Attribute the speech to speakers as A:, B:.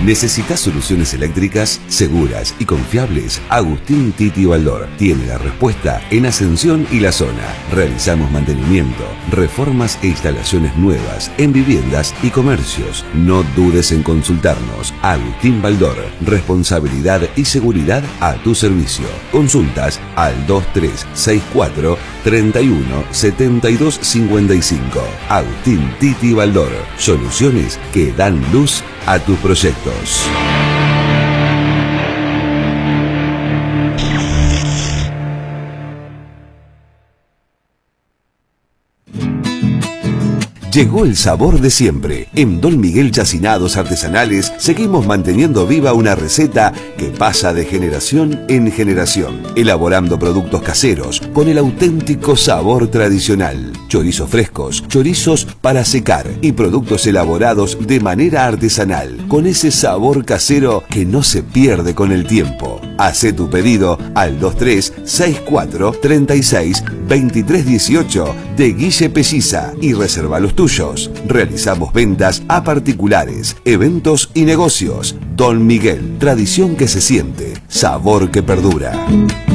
A: ¿Necesitas soluciones eléctricas seguras y confiables? Agustín Titi Baldor tiene la respuesta en Ascensión y la zona. Realizamos mantenimiento, reformas e instalaciones nuevas en viviendas y comercios. No dudes en consultarnos. Agustín Baldor, responsabilidad y seguridad a tu servicio. Consultas al 2364 31 72 55. Agustín Titi Baldor, soluciones que dan luz a tus proyectos. Llegó el sabor de siempre. En Don Miguel Chacinados Artesanales seguimos manteniendo viva una receta que pasa de generación en generación, elaborando productos caseros con el auténtico sabor tradicional. Chorizos frescos, chorizos para secar y productos elaborados de manera artesanal, con ese sabor casero que no se pierde con el tiempo. Hacé tu pedido al 2364 36 23 18 de Guille Pelliza y reserva los tuyos. Realizamos ventas a particulares, eventos y negocios. Don Miguel, tradición que se siente, sabor que perdura.